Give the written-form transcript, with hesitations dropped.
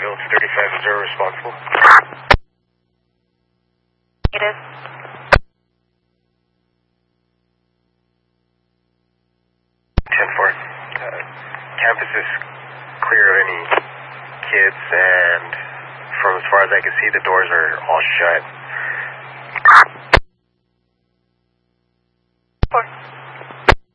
Village 35 responsible. Negative. 10-4. Campus is clear of any kids, and from as far as I can see, the doors are all shut.